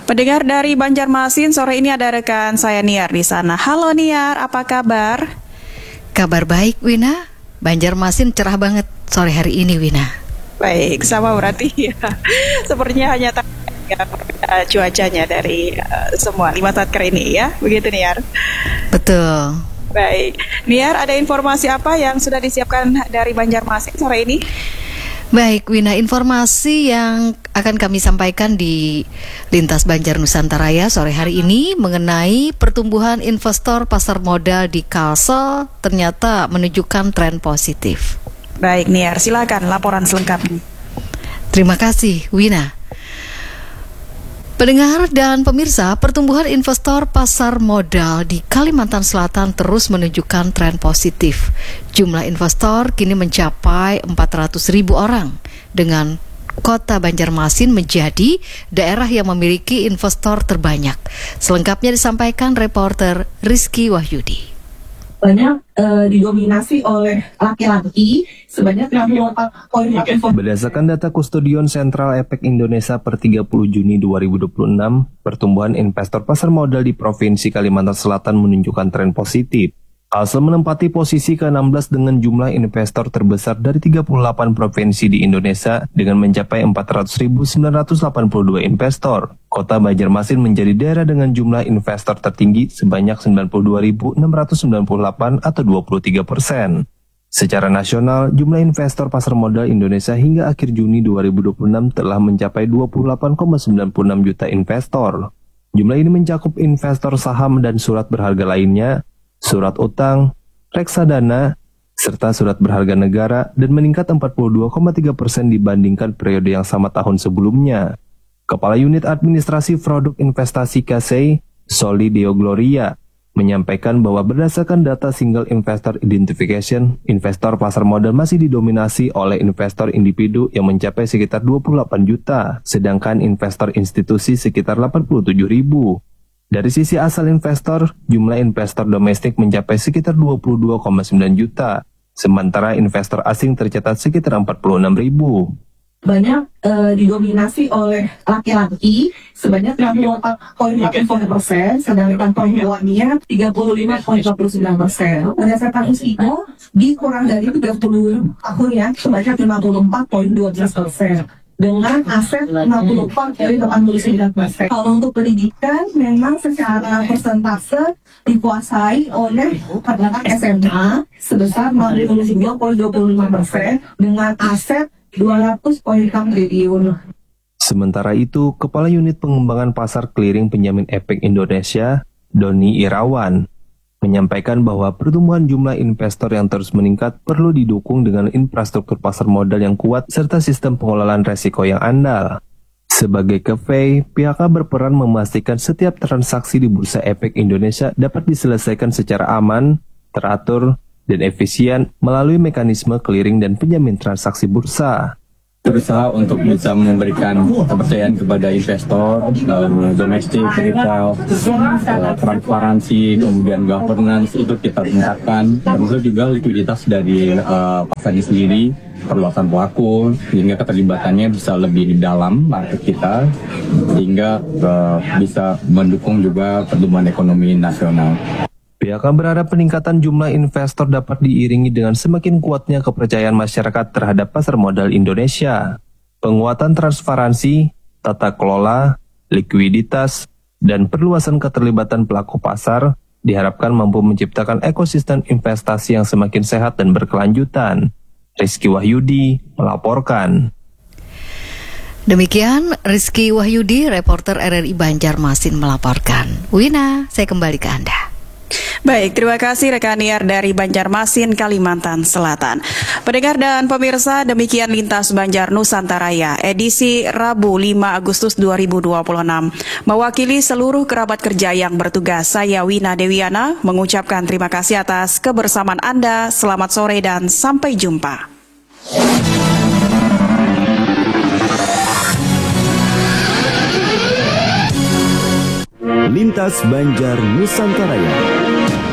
Pendengar dari Banjarmasin, sore ini ada rekan saya Niar di sana. Halo Niar, apa kabar? Kabar baik, Wina. Banjarmasin cerah banget sore hari ini, Wina. Baik, sama berarti ya. Sepertinya hanya cuacanya dari semua 5 tatkar ini ya. Begitu Niar. Betul. Baik, Niar, ada informasi apa yang sudah disiapkan dari Banjarmasin sore ini? Baik, Wina, informasi yang akan kami sampaikan di Lintas Banjar Nusantara sore hari ini mengenai pertumbuhan investor pasar modal di Kalsel ternyata menunjukkan tren positif. Baik, Niar, silakan laporan selengkapnya. Terima kasih, Wina. Pendengar dan pemirsa, pertumbuhan investor pasar modal di Kalimantan Selatan terus menunjukkan tren positif. Jumlah investor kini mencapai 400.000 orang, dengan kota Banjarmasin menjadi daerah yang memiliki investor terbanyak. Selengkapnya disampaikan reporter Rizky Wahyudi. Banyak didominasi oleh laki-laki sebanyak 64,4%. Berdasarkan data Kustodion Sentral Efek Indonesia per 30 Juni 2026, pertumbuhan investor pasar modal di Provinsi Kalimantan Selatan menunjukkan tren positif. Kalsel menempati posisi ke-16 dengan jumlah investor terbesar dari 38 provinsi di Indonesia dengan mencapai 400.982 investor. Kota Banjarmasin menjadi daerah dengan jumlah investor tertinggi sebanyak 92.698 atau 23%. Secara nasional, jumlah investor pasar modal Indonesia hingga akhir Juni 2026 telah mencapai 28,96 juta investor. Jumlah ini mencakup investor saham dan surat berharga lainnya, surat utang, reksadana, serta surat berharga negara dan meningkat 42,3% dibandingkan periode yang sama tahun sebelumnya. Kepala Unit Administrasi Produk Investasi KSEI, Soli Deo Gloria, menyampaikan bahwa berdasarkan data Single Investor Identification, investor pasar modal masih didominasi oleh investor individu yang mencapai sekitar 28 juta, sedangkan investor institusi sekitar 87 ribu. Dari sisi asal investor, jumlah investor domestik mencapai sekitar 22,9 juta, sementara investor asing tercatat sekitar 46 ribu. Banyak didominasi oleh laki-laki sebanyak 64,4%, sedangkan perempuannya 35,49%. Berdasarkan usia, dikurang dari 30 tahun sebanyak 54,12%. Dengan aset 64,89%. Kalau untuk pendidikan, memang secara persentase dikuasai oleh anak SMA sebesar 59,25% dengan aset 200,6 triliun. Sementara itu, Kepala Unit Pengembangan Pasar Clearing Penjamin Efek Indonesia, Doni Irawan, menyampaikan bahwa pertumbuhan jumlah investor yang terus meningkat perlu didukung dengan infrastruktur pasar modal yang kuat serta sistem pengelolaan resiko yang andal. Sebagai KFEI, pihaknya berperan memastikan setiap transaksi di Bursa Efek Indonesia dapat diselesaikan secara aman, teratur, dan efisien melalui mekanisme clearing dan penjamin transaksi bursa. Berusaha untuk bisa memberikan kepercayaan kepada investor, domestik, retail, transparansi, kemudian governance itu kita tingkatkan, termasuk juga likuiditas dari pasarnya sendiri, perluasan pelaku, sehingga keterlibatannya bisa lebih dalam market kita, sehingga bisa mendukung juga pertumbuhan ekonomi nasional. Pihaknya berharap peningkatan jumlah investor dapat diiringi dengan semakin kuatnya kepercayaan masyarakat terhadap pasar modal Indonesia. Penguatan transparansi, tata kelola, likuiditas, dan perluasan keterlibatan pelaku pasar diharapkan mampu menciptakan ekosistem investasi yang semakin sehat dan berkelanjutan. Rizky Wahyudi melaporkan. Demikian Rizky Wahyudi, reporter RRI Banjarmasin melaporkan. Wina, saya kembali ke Anda. Baik, terima kasih rekan Niar dari Banjarmasin, Kalimantan Selatan. Pendengar dan pemirsa, demikian Lintas Banjar Nusantara edisi Rabu 5 Agustus 2026. Mewakili seluruh kerabat kerja yang bertugas, saya Wina Dewiana mengucapkan terima kasih atas kebersamaan Anda. Selamat sore dan sampai jumpa. Lintas Banjar Nusantara.